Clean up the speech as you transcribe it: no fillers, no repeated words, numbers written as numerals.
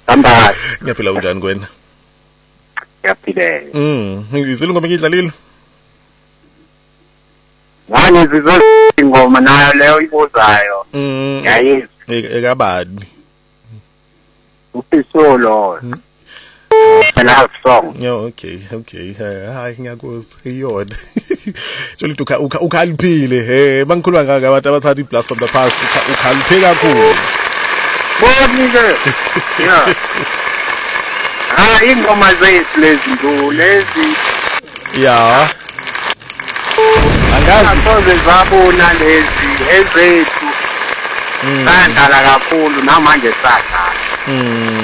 Samba. Ngiyaphila unjani kwena? Ngiyaphila. Ngizile ngoma ngidlalile. Ngizizwe ingoma nayo leyo ibuzayo. Yayizwa. Ekabani? Upisolo. Love song. Yo, okay. Hayi ngiyakuzwa iyona. Jolito ukhaliphile bangikhuluma ngaka abantu abathatha iblast from the past ukhaliphe kakhulu. Bonike. Yeah. Ingoma zethu lezi. Yeah. Angazi soze zabona lezi ezethu. Sandala kakhulu namanje sadlala.